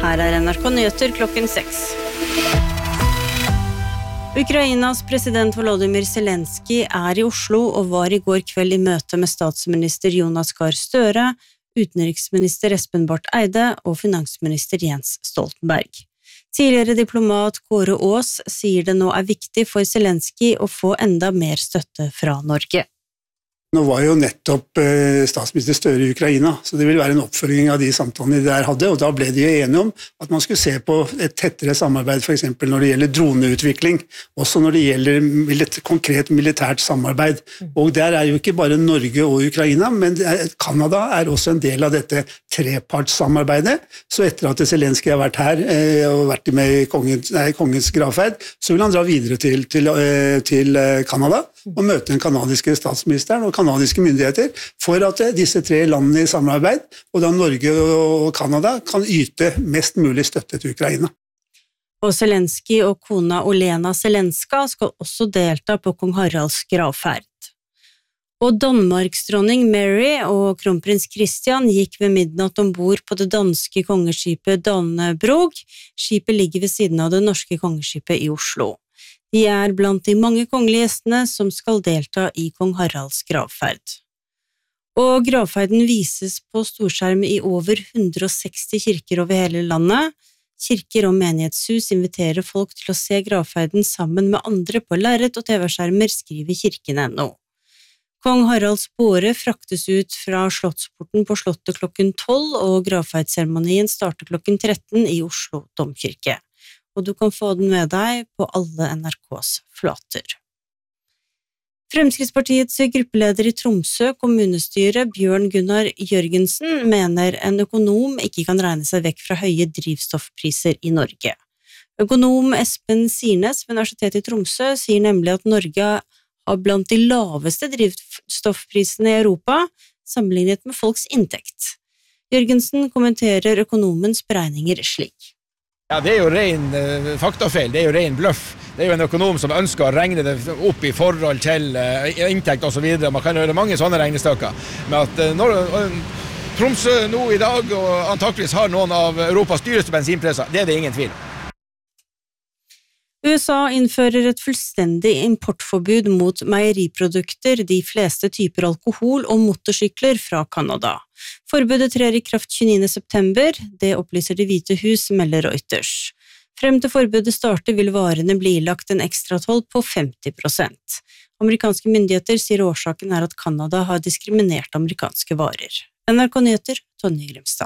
Her NRK Nyheter klokken 6. Ukrainas president Volodymyr Zelensky i Oslo og var I går kveld I møte med statsminister Jonas Gahr Støre, utenriksminister Espen Barth Eide og finansminister Jens Stoltenberg. Tidligere diplomat Kåre Aas sier det nå viktig for Zelensky å få enda mer støtte fra Norge. Nå var jo nettopp statsminister Støre I Ukraina, så det vil være en oppfølging av de samtalene de der hadde, og da ble de jo enige om at man skulle se på et tettere samarbeid, for eksempel når det gjelder droneutvikling, også når det gjelder konkret militært samarbeid. Og der jo ikke bare Norge og Ukraina, men Kanada også en del av dette trepartssamarbeidet, så etter at Zelensky har vært her og vært med I kongens gravferd, så vil han dra videre til Kanada og møte den kanadiske statsministeren og kanadiske myndigheter for at disse tre landene I samarbeid, og da Norge og Kanada, kan yte mest mulig støtte til Ukraina. Og Zelensky og kona Olena Zelenska skal også delta på kong Haralds gravferd. Og Danmarks dronning Mary og kronprins Christian gikk ved midnatt ombord på det danske kongeskipet Dannebrog. Skipet ligger ved siden av det norske kongeskipet I Oslo. De blant de mange kongelige gjestene som skal delta I kong Haralds gravferd. Og gravferden vises på storskjerm I over 160 kirker over hele landet. Kirker og menighetshus inviterer folk til å se gravferden sammen med andre på lerret og TV-skjermer, skriver kirken.no. Kong Haralds båre fraktes ut fra Slottsporten på Slottet klokken 12, og gravferdsseremonien starter klokken 13 I Oslo domkirke. Og du kan få den med deg på alle NRKs flater. Fremskrittspartiets gruppeleder I Tromsø kommunestyre, Bjørn Gunnar Jørgensen, mener en økonom ikke kan regne seg vekk fra høye drivstoffpriser I Norge. Økonom Espen Sirnes ved Universitetet I Tromsø sier nemlig at Norge har blant de laveste drivstoffprisene I Europa, sammenlignet med folks inntekt. Jørgensen kommenterer økonomens beregninger slik. Ja, det jo ren faktafeil, det jo ren bluff. Det jo en økonom som ønsker å regne det opp I forhold til inntekt og så videre. Man kan gjøre mange sånne regnestykker. Men at når Tromsø nå I dag og antageligvis har noen av Europas dyreste bensinpriser, det det ingen tvil om. USA innfører et fullstendig importforbud mot meieriprodukter, de fleste typer alkohol og motorsykler fra Kanada. Forbudet trer I kraft 29. september, det opplyser Det Hvite Hus, melder Reuters. Frem til forbudet starter vil varene bli lagt en ekstratoll på 50%. Amerikanske myndigheter sier årsaken at Kanada har diskriminert amerikanske varer. NRK Nyheter, Tonje Grimstad.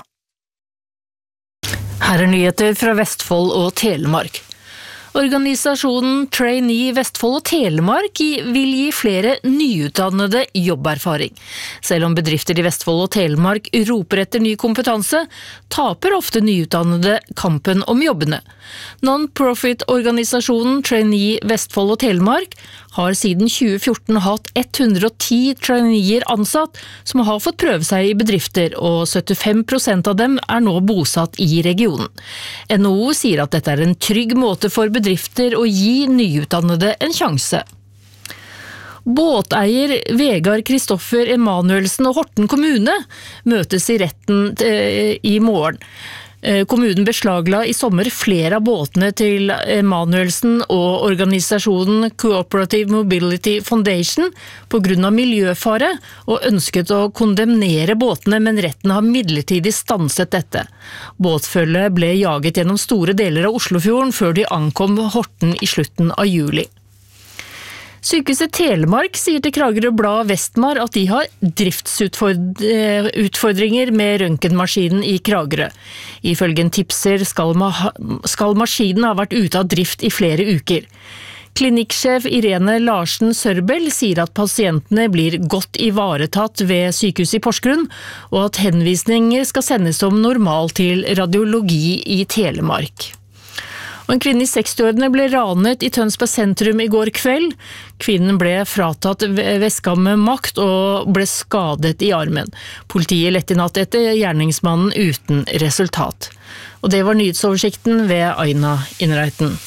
Her nyheter fra Vestfold og Telemark. Organisasjonen Trainee Vestfold og Telemark vil gi flere nyutdannede jobberfaring. Selv om bedrifter I Vestfold og Telemark roper etter ny kompetanse, taper ofte nyutdannede kampen om jobbene. Non-profit-organisasjonen Trainee Vestfold og Telemark har siden 2014 hatt 110 traineer ansatt som har fått prøve seg I bedrifter, og 75% av dem nå bosatt I regionen. NHO sier at dette en trygg måte for bedrifter å gi nyutdannede en sjanse. Båteier Vegard Kristoffer Emanuelsen og Horten kommune møtes I retten I morgen. Kommunen beslagla I sommer flere av båtene til Emanuelsen og organisasjonen Cooperative Mobility Foundation på grunn av miljøfare og ønsket å kondemnere båtene, men retten har midlertidig stanset dette. Båtfølget ble jaget gjennom store deler av Oslofjorden før de ankom Horten I slutten av juli. Sykehuset Telemark sier til Kragerø Blad Vestmar at de har driftsutfordringer med røntgenmaskinen I Kragerø. Ifølge en tipser skal maskinen ha vært ute av drift I flere uker. Klinikksjef Irene Larsen Sørbel sier at pasientene blir godt ivaretatt ved sykehuset I Porsgrunn, og at henvisninger skal sendes som normal til radiologi I Telemark. Og en kvinne I 60-årene ble ranet I Tønsberg sentrum I går kveld. Kvinnen ble fratatt veska med makt og ble skadet I armen. Politiet lette I natt etter gjerningsmannen uten resultat. Og det var nyhetsoversikten ved Aina Innreiten.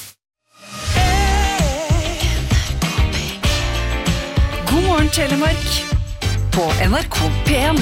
God morgen Telemark på NRK P1.